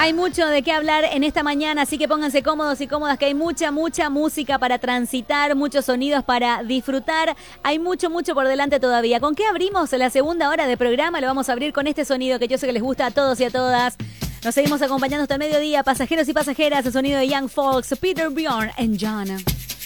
Hay mucho de qué hablar en esta mañana, así que pónganse cómodos y cómodas, que hay mucha música para transitar, muchos sonidos para disfrutar. Hay mucho por delante todavía. ¿Con qué abrimos la segunda hora de programa? Lo vamos a abrir con este sonido que yo sé que les gusta a todos y a todas. Nos seguimos acompañando hasta el mediodía, pasajeros y pasajeras, el sonido de Young Folks, Peter, Bjorn and John.